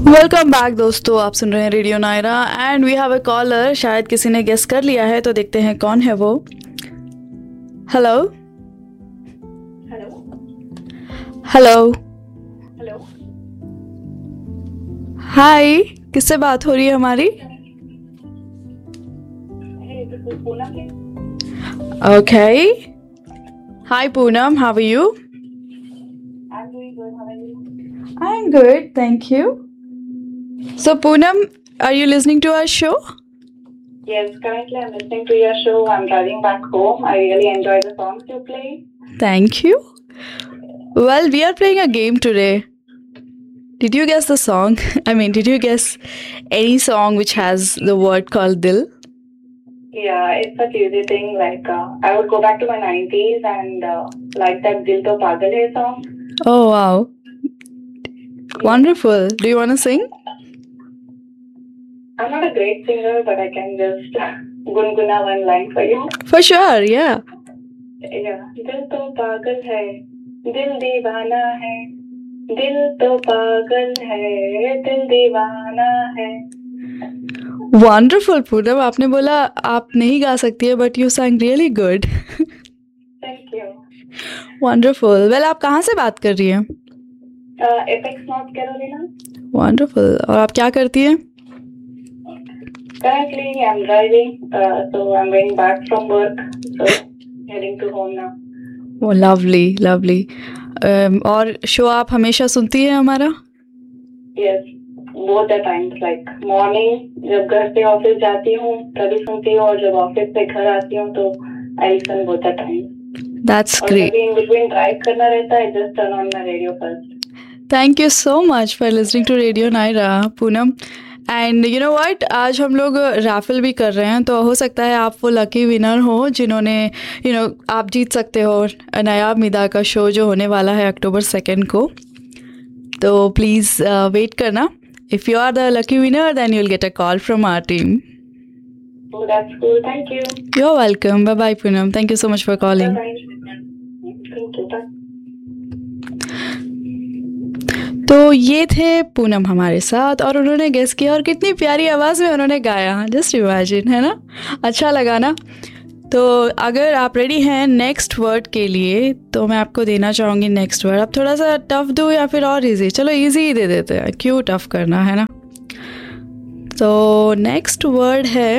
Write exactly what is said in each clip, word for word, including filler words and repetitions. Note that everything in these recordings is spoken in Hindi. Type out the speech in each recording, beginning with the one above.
वेलकम बैक दोस्तों, आप सुन रहे हैं radio Naira and we have a collar. शायद किसी ने गेस कर लिया है, तो देखते हैं कौन है वो। Hello hello hello hello hi, किससे बात हो रही है हमारी? हे this is Poonam here. Okay, hi Poonam, how are you? I'm doing good. How are you? I am good, thank you. So Poonam, are you listening to our show? Yes, currently I'm listening to your show. I'm driving back home. I really enjoy the songs you play. Thank you. Well, we are playing a game today. Did you guess the song? I mean, did you guess any song which has the word called Dil? Yeah, it's such easy thing. Like uh, I would go back to my nineties and uh, like that "Dil To Pagal Hai" song. Oh, wow. Wonderful. Do you want to sing? I'm not a great singer, but I can just gunguna one line for you. For sure, yeah. Yeah, दिल तो पागल है, दिल दीवाना है, दिल तो पागल है, दिल दीवाना है. Wonderful, Poonam. आपने बोला आप नहीं गा सकती है, but you sang really good. Thank you. Wonderful. Well, आप कहाँ से बात कर रही हैं? Uh, Apex, North Carolina. Wonderful. और आप क्या करती हैं? Currently, I'm driving, uh, so I'm going back from work, so heading to home now. Oh, lovely, lovely. Um, और शो आप हमेशा सुनती हैं हमारा? Yes, both the times, like morning जब घर से ऑफिस जाती हूँ तभी सुनती हूँ, और जब ऑफिस से घर आती हूँ तो I listen both the times. That's और great. कभी in between drive करना रहता है, just turn on my radio first. Thank you so much for listening to Radio Naira, Poonam. And you know what, आज हम लोग रैफल भी कर रहे हैं, तो हो सकता है आप वो लकी विनर हो जिन्होंने यू you नो know, आप जीत सकते हो नायाब मिदा का शो जो होने वाला है अक्टूबर सेकेंड को। तो प्लीज़ वेट करना। If you are the lucky winner then you will get a call from our team. Oh, that's cool. Thank you. You are welcome. Bye bye Poonam, thank you so much for calling. Bye bye. Thank you. Bye. तो ये थे पूनम हमारे साथ, और उन्होंने गेस किया और कितनी प्यारी आवाज़ में उन्होंने गाया। जस्ट इमेजिन, है ना? अच्छा लगा ना? तो अगर आप रेडी हैं नेक्स्ट वर्ड के लिए, तो मैं आपको देना चाहूँगी नेक्स्ट वर्ड। अब थोड़ा सा टफ दूँ या फिर और इजी? चलो इजी ही दे देते हैं, क्यों टफ करना, है ना? तो नेक्स्ट वर्ड है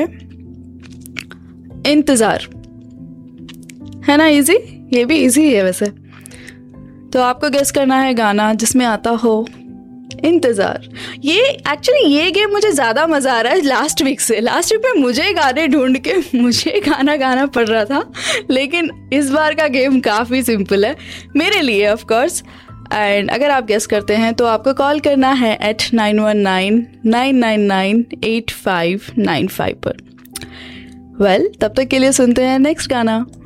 इंतज़ार। है ना इजी? ये भी इजी है वैसे। तो आपको गेस करना है गाना जिसमें आता हो इंतज़ार। ये एक्चुअली ये गेम मुझे ज़्यादा मज़ा आ रहा है लास्ट वीक से। लास्ट वीक में मुझे गाने ढूंढ के मुझे गाना गाना पड़ रहा था, लेकिन इस बार का गेम काफ़ी सिंपल है मेरे लिए, ऑफ कोर्स। एंड अगर आप गेस करते हैं तो आपको कॉल करना है eight nine one nine nine nine nine eight five nine five पर। वेल well, तब तक के लिए सुनते हैं नेक्स्ट गाना।